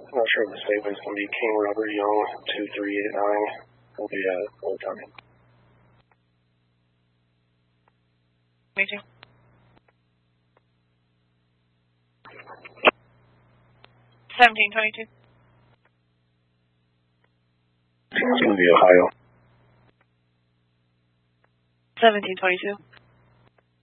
I'm not sure if the state is going to be King Robert Young 2389. Will be Old Town. Me too. 1722. It's going to be Ohio. 1722.